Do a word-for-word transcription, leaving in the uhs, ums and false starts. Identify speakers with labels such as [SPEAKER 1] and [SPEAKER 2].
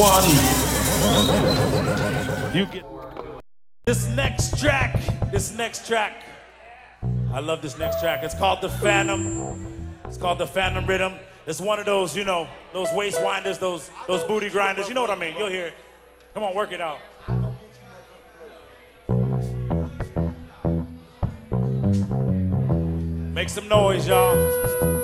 [SPEAKER 1] one. You get this next track. This next track. I love this next track. It's called The Phantom. It's called The Phantom Rhythm. It's one of those, you know, those waist winders, those those booty grinders. You know what I mean? You'll hear it. Come on, work it out. Make some noise, y'all.